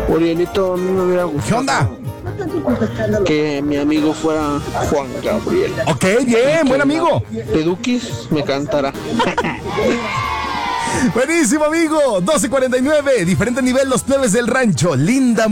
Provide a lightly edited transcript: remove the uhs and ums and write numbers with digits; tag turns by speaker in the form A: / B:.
A: Urielito, a mí me hubiera
B: ¿Qué onda?
A: gustado que mi amigo fuera Juan Gabriel.
B: Ok, bien, buen amigo.
A: Pedukis me cantará.
B: Buenísimo, amigo. 12:49, diferente nivel, los plebes del rancho. Linda